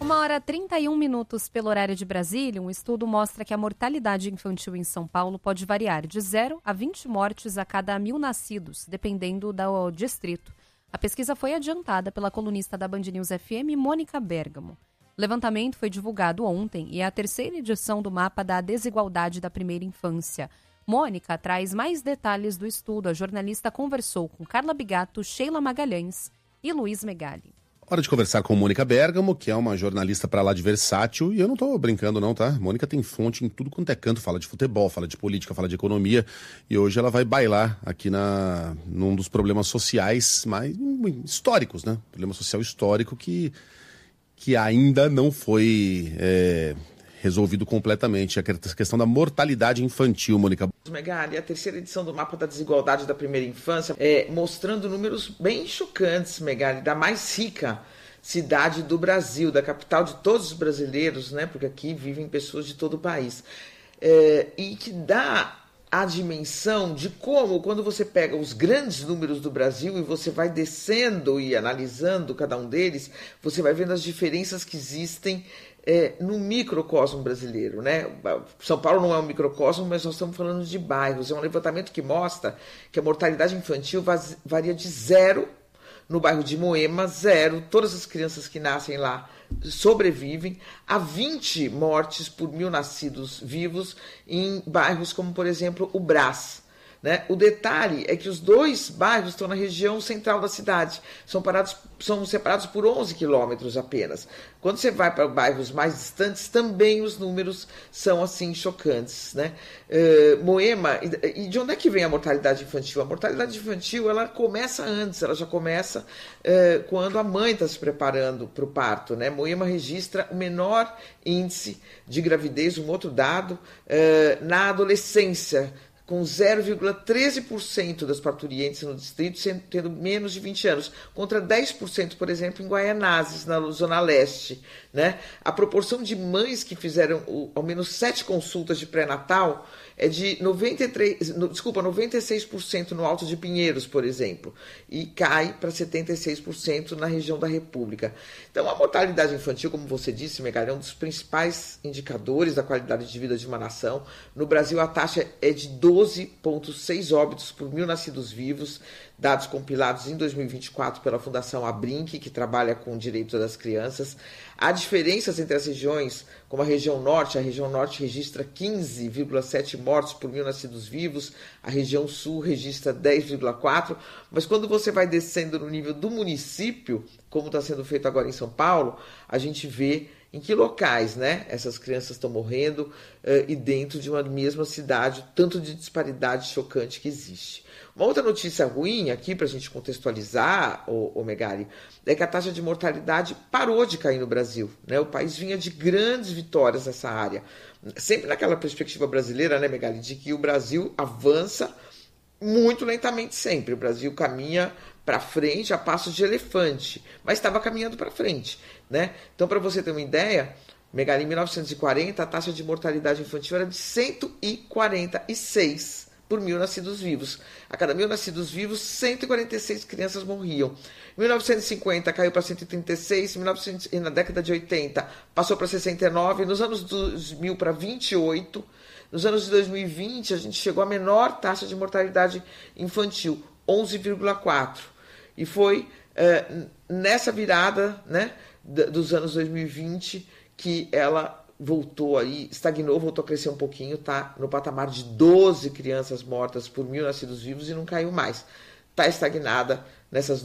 1h31 pelo horário de Brasília. Um estudo mostra que a mortalidade infantil em São Paulo pode variar de 0 a 20 mortes a cada 1.000 nascidos, dependendo do distrito. A pesquisa foi adiantada pela colunista da Band News FM, Mônica Bergamo. O levantamento foi divulgado ontem e é a terceira edição do mapa da desigualdade da primeira infância. Mônica traz mais detalhes do estudo. A jornalista conversou com Carla Bigato, Sheila Magalhães e Luiz Megali. Hora de conversar com Mônica Bergamo, que é uma jornalista pra lá de versátil, e eu não tô brincando não, tá? Mônica tem fonte em tudo quanto é canto, fala de futebol, fala de política, fala de economia, e hoje ela vai bailar aqui num dos problemas sociais mais históricos, né? Problema social histórico que ainda não foi resolvido completamente, a questão da mortalidade infantil, Mônica. Megali, a terceira edição do Mapa da Desigualdade da Primeira Infância, mostrando números bem chocantes, Megali, da mais rica cidade do Brasil, da capital de todos os brasileiros, né? Porque aqui vivem pessoas de todo o país. E que dá a dimensão de como, quando você pega os grandes números do Brasil e você vai descendo e analisando cada um deles, você vai vendo as diferenças que existem no microcosmo brasileiro, né? São Paulo não é um microcosmo, mas nós estamos falando de bairros. É um levantamento que mostra que a mortalidade infantil varia de 0 no bairro de Moema, 0, todas as crianças que nascem lá sobrevivem, a 20 mortes por 1.000 nascidos vivos em bairros como, por exemplo, o Brás. Né? O detalhe é que os dois bairros estão na região central da cidade, são separados por 11 quilômetros apenas. Quando você vai para bairros mais distantes, também os números são assim chocantes. Né? Moema, e de onde é que vem a mortalidade infantil? A mortalidade infantil ela começa antes, ela já começa quando a mãe está se preparando para o parto. Né? Moema registra o menor índice de gravidez, um outro dado, na adolescência, com 0,13% das parturientes no distrito tendo menos de 20 anos, contra 10%, por exemplo, em Guaianazes, na Zona Leste. Né? A proporção de mães que fizeram ao menos 7 consultas de pré-natal é de 96% no Alto de Pinheiros, por exemplo, e cai para 76% na região da República. Então, a mortalidade infantil, como você disse, Megali, é um dos principais indicadores da qualidade de vida de uma nação. No Brasil, a taxa é de 12,6 óbitos por 1.000 nascidos vivos, dados compilados em 2024 pela Fundação Abrinq, que trabalha com direitos das crianças. Há diferenças entre as regiões, como a região norte registra 15,7 mortes por 1.000 nascidos vivos, a região sul registra 10,4, mas quando você vai descendo no nível do município, como está sendo feito agora em São Paulo, a gente vê em que locais, né, essas crianças estão morrendo e dentro de uma mesma cidade, tanto de disparidade chocante que existe. Uma outra notícia ruim aqui, para a gente contextualizar, o Megali, é que a taxa de mortalidade parou de cair no Brasil. Né? O país vinha de grandes vitórias nessa área. Sempre naquela perspectiva brasileira, né, Megali, de que o Brasil avança muito lentamente sempre. O Brasil caminha para frente a passos de elefante, mas estava caminhando para frente. Né? Então, para você ter uma ideia, Megali, em 1940, a taxa de mortalidade infantil era de 146 por 1.000 nascidos vivos. A cada 1.000 nascidos vivos, 146 crianças morriam. Em 1950 caiu para 136, e na década de 80 passou para 69, nos anos 2000 para 28, nos anos de 2020 a gente chegou à menor taxa de mortalidade infantil, 11,4. E foi nessa virada, né, dos anos 2020 que ela voltou aí, estagnou, voltou a crescer um pouquinho, está no patamar de 12 crianças mortas por 1.000 nascidos vivos e não caiu mais. Está estagnada nessas